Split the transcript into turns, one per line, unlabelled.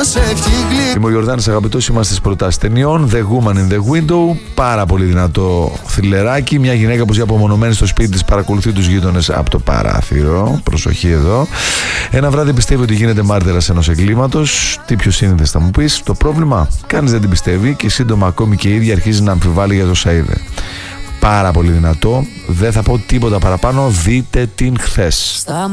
Είμαι ο Γιορδάνης, αγαπητός, είμαστε στις προτάσεις ταινιών. The Woman in the Window, πάρα πολύ δυνατό θριλεράκι. Μια γυναίκα που ζει απομονωμένη στο σπίτι της παρακολουθεί τους γείτονες από το παράθυρο. Προσοχή εδώ. Ένα βράδυ πιστεύει ότι γίνεται μάρτυρας ενός εγκλήματος. Τι πιο σύνηθες θα μου πεις. Το πρόβλημα, κανείς δεν την πιστεύει και σύντομα ακόμη και η ίδια αρχίζει να αμφιβάλλει για το είδε. Πάρα πολύ δυνατό. Δεν θα πω τίποτα παραπάνω. Δείτε την χθες.